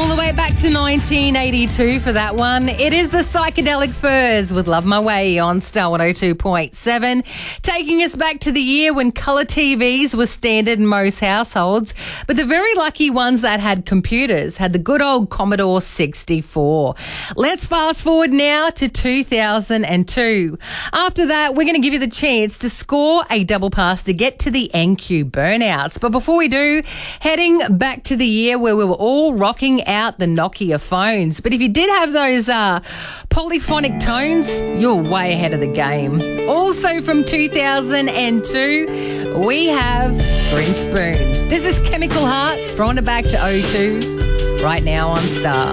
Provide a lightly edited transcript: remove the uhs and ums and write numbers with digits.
the way back to 1982 for that one. It is the Psychedelic Furs with Love My Way on Star 102.7, taking us back to the year when colour TVs were standard in most households, but the very lucky ones that had computers had the good old Commodore 64. Let's fast forward now to 2002. After that, we're going to give you the chance to score a double pass to get to the NQ Burnouts. But before we do, heading back to the year where we were all rocking out the Nokia phones. But if you did have those polyphonic tones, you're way ahead of the game. Also from 2002, we have Grinspoon. This is Chemical Heart, throwing it back to 02 right now on Star.